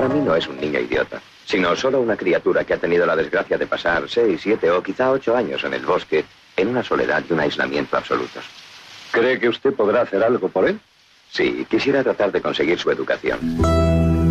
para mí no es un niño idiota, sino solo una criatura que ha tenido la desgracia de pasar 6, 7 o quizá 8 años en el bosque, en una soledad y un aislamiento absolutos. ¿Cree que usted podrá hacer algo por él? Sí, quisiera tratar de conseguir su educación.